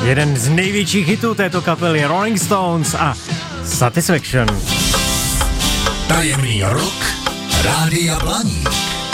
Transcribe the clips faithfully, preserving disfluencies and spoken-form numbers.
Jeden z největších hitů této kapely Rolling Stones a Satisfaction. Tajemný rok Rádia Blaník.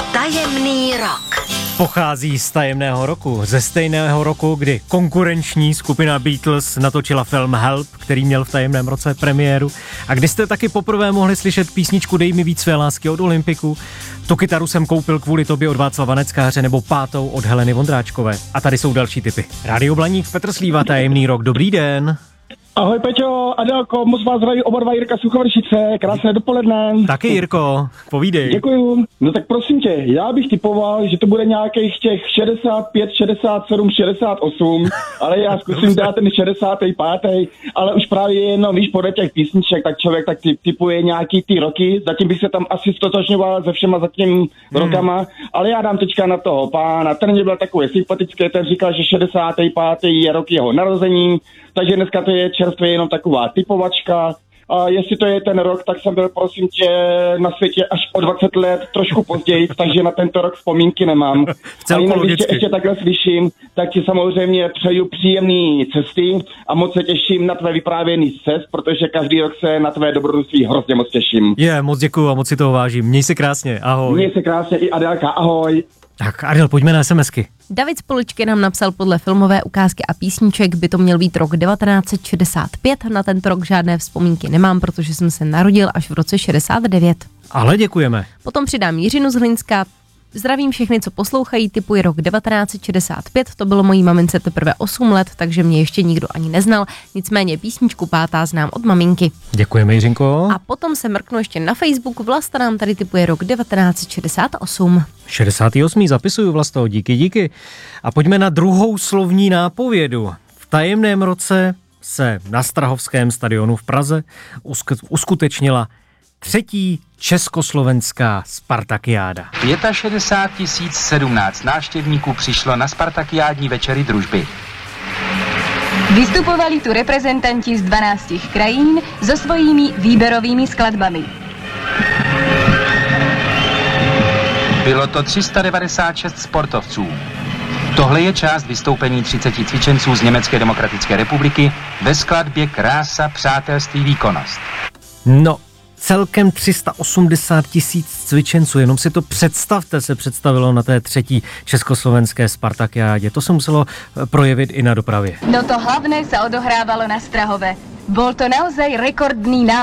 Tajemný rok. Pochází z tajemného roku, ze stejného roku, kdy konkurenční skupina Beatles natočila film Help, který měl v tajemném roce premiéru, a kdy jste taky poprvé mohli slyšet písničku Dej mi víc své lásky od Olympiku. Tu kytaru jsem koupil kvůli tobě od Václava Neckáře nebo Pátou od Heleny Vondráčkové. A tady jsou další tipy. Rádio Blaník, Petr Slíva, tajemný rok, dobrý den. Ahoj Peťo, Adélko, moc vás zdraví oba dva, Jirka Suchovršice, krásné dopoledne. Taky Jirko, povídej. Děkuju. No tak prosím tě, já bych typoval, že to bude nějakých těch šedesát pět, šedesát sedm, šedesát osm, ale já zkusím dát ten šedesátý pátý, ale už právě jenom, víš, podle těch písniček, tak člověk tak typuje nějaký ty roky, zatím bych se tam asi stotožňoval se všema za tím hmm. rokama, ale já dám teďka na toho pána, ten mě byl takový sympatický, ten říkal, že šedesátý pátý je rok jeho narození, takže dneska to je čerstvě jenom taková typovačka. A jestli to je ten rok, tak jsem byl, prosím tě, na světě až o dvacet let, trošku později, takže na tento rok vzpomínky nemám. A jinak, když tě ještě takhle slyším, tak ti samozřejmě přeju příjemné cesty a moc se těším na tvé vyprávěný cest, protože každý rok se na tvé dobrodružství hrozně moc těším. Je, yeah, moc děkuju a moc si toho vážím. Měj se krásně, ahoj. Měj se krásně i Adélka, ahoj. Tak Adel, pojďme na SMSky. David z Poličky nám napsal: podle filmové ukázky a písniček by to měl být rok devatenáct set šedesát pět. Na tento rok žádné vzpomínky nemám, protože jsem se narodil až v roce šedesát devět. Ale děkujeme. Potom přidám Jiřinu z Hlinska. Zdravím všechny, co poslouchají, typuji rok devatenáct set šedesát pět, to bylo mojí mamince teprve osm let, takže mě ještě nikdo ani neznal, nicméně písničku Pátá znám od maminky. Děkujeme, Jiřinko. A potom se mrknu ještě na Facebook, Vlasta nám tady typuje rok devatenáct set šedesát osm. šedesátý osmý zapisuju, Vlasto, díky, díky. A pojďme na druhou slovní nápovědu. V tajemném roce se na Strahovském stadionu v Praze uskutečnila třetí československá Spartakiáda. šedesát pět tisíc sedmnáct návštěvníků přišlo na Spartakiádní večery družby. Vystupovali tu reprezentanti z dvanácti krajín so svojimi výberovými skladbami. Bylo to tři sta devadesát šest sportovců. Tohle je část vystoupení třiceti cvičenců z Německé demokratické republiky ve skladbě Krása, přátelství, výkonnost. No, celkem tři sta osmdesát tisíc cvičenců, jenom si to představte, se představilo na té třetí československé Spartakiádě. To se muselo projevit i na dopravě. No to hlavné sa odohrávalo na Strahove. Bol to naozaj rekordný nápad.